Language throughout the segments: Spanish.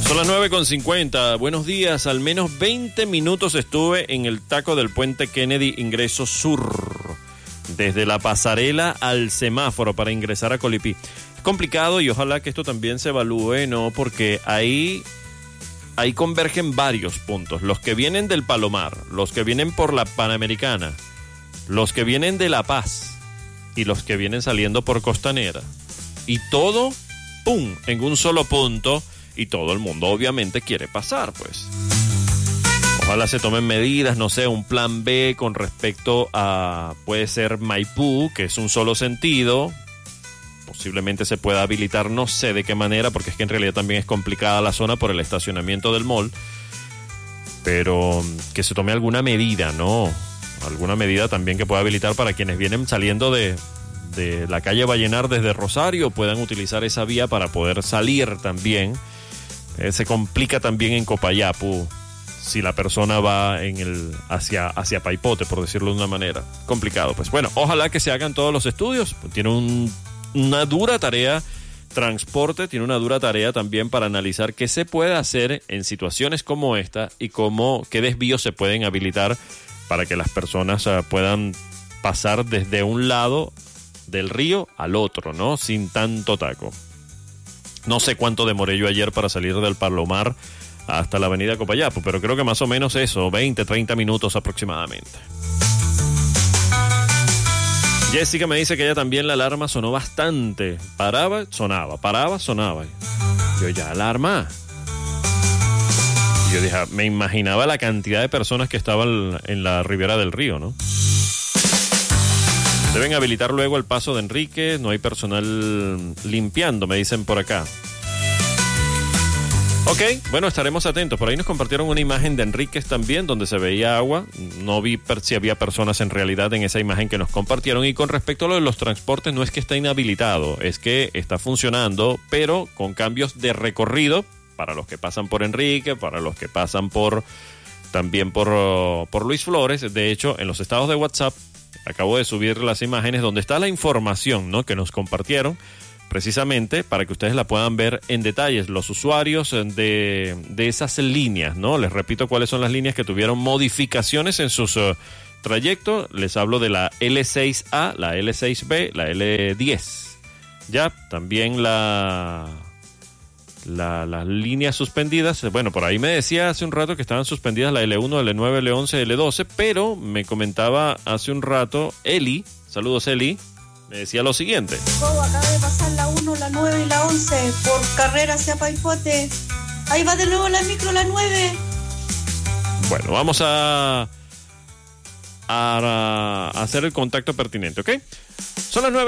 Son las 9:50. Buenos días. Al menos 20 minutos estuve en el taco del puente Kennedy, ingreso sur. Desde la pasarela al semáforo para ingresar a Colipí. Es complicado y ojalá que esto también se evalúe, ¿no? Porque ahí convergen varios puntos. Los que vienen del Palomar, los que vienen por la Panamericana, los que vienen de La Paz y los que vienen saliendo por Costanera. Y todo, ¡pum!, en un solo punto. Y todo el mundo obviamente quiere pasar, pues. Ojalá se tomen medidas, no sé, un plan B con respecto a, puede ser Maipú, que es un solo sentido. Posiblemente se pueda habilitar, no sé de qué manera, porque es que en realidad también es complicada la zona por el estacionamiento del mall. Pero que se tome alguna medida, ¿no? Alguna medida también que pueda habilitar para quienes vienen saliendo de la calle Vallenar desde Rosario, puedan utilizar esa vía para poder salir también. Se complica también en Copayapu si la persona va hacia Paipote, por decirlo de una manera. Complicado, pues. Bueno, ojalá que se hagan todos los estudios. Tiene una dura tarea transporte, tiene una dura tarea también para analizar qué se puede hacer en situaciones como esta y qué desvíos se pueden habilitar para que las personas puedan pasar desde un lado del río al otro, ¿no? Sin tanto taco. No sé cuánto demoré yo ayer para salir del Palomar hasta la avenida Copayapu, pero creo que más o menos eso, 20, 30 minutos aproximadamente. Jessica me dice que ella también la alarma sonó bastante. Paraba, sonaba, paraba, sonaba. Yo, ya alarma. Y yo dije, me imaginaba la cantidad de personas que estaban en la ribera del río, ¿no? Deben habilitar luego el paso de Enrique, no hay personal limpiando, me dicen por acá. Ok, bueno, estaremos atentos. Por ahí nos compartieron una imagen de Enríquez también, donde se veía agua. No vi si había personas en realidad en esa imagen que nos compartieron. Y con respecto a lo de los transportes, no es que está inhabilitado, es que está funcionando, pero con cambios de recorrido para los que pasan por Enrique, para los que pasan también por Luis Flores. De hecho, en los estados de WhatsApp, acabo de subir las imágenes donde está la información, ¿no?, que nos compartieron, precisamente para que ustedes la puedan ver en detalles, los usuarios de esas líneas, ¿no? Les repito cuáles son las líneas que tuvieron modificaciones en sus trayectos. Les hablo de la L6A, la L6B, la L10. Ya, también las líneas suspendidas. Bueno, por ahí me decía hace un rato que estaban suspendidas la L1, L9, L11, L12, pero me comentaba hace un rato Eli, saludos Eli, me decía lo siguiente. Acaba de pasar la 1, la 9 y la 11 por carrera hacia Paipote. Ahí va de nuevo la micro, la 9. Bueno, vamos a hacer el contacto pertinente, ¿ok? Son las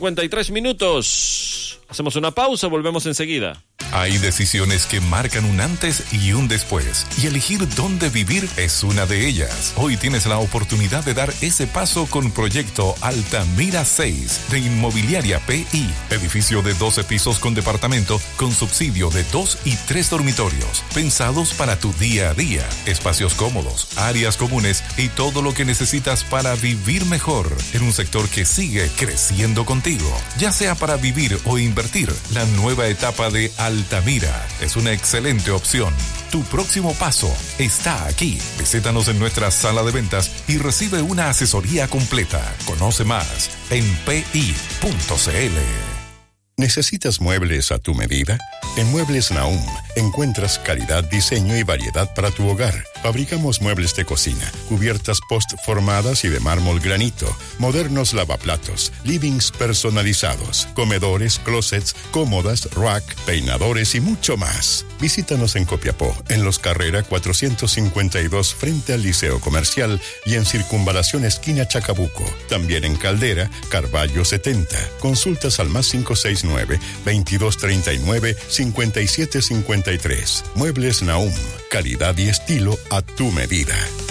9:53. Hacemos una pausa, volvemos enseguida. Hay decisiones que marcan un antes y un después, y elegir dónde vivir es una de ellas. Hoy tienes la oportunidad de dar ese paso con Proyecto Altamira 6 de Inmobiliaria PI. Edificio de 12 pisos con departamento, con subsidio de 2 y 3 dormitorios, pensados para tu día a día. Espacios cómodos, áreas comunes y todo lo que necesitas para vivir mejor en un sector que sigue creciendo contigo. Ya sea para vivir o invertir, la nueva etapa de Altamira es una excelente opción. Tu próximo paso está aquí. Visítanos en nuestra sala de ventas y recibe una asesoría completa. Conoce más en pi.cl. ¿Necesitas muebles a tu medida? En Muebles Nahum encuentras calidad, diseño y variedad para tu hogar. Fabricamos muebles de cocina, cubiertas post-formadas y de mármol granito, modernos lavaplatos, livings personalizados, comedores, closets, cómodas, rack, peinadores y mucho más. Visítanos en Copiapó, en Los Carrera 452 frente al Liceo Comercial y en Circunvalación esquina Chacabuco. También en Caldera, Carvalho 70. Consultas al más 569-2239-5753. Muebles Nahum, calidad y estilo a tu medida.